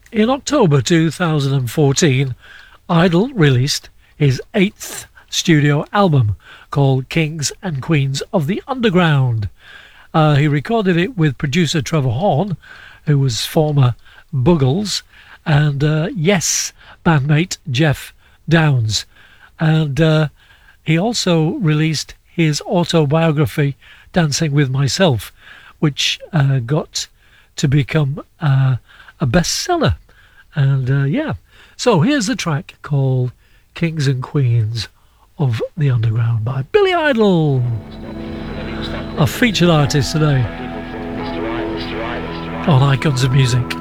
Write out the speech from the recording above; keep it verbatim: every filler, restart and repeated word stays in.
In October two thousand fourteen, Idol released his eighth studio album called Kings and Queens of the Underground. Uh, he recorded it with producer Trevor Horn, who was former Buggles, and uh, Yes bandmate Jeff Downs. And uh, he also released his autobiography, Dancing with Myself, which uh, got to become uh, a bestseller. And uh, yeah, so here's the track called Kings and Queens of the Underground by Billy Idol, our featured artist today on Icons of Music.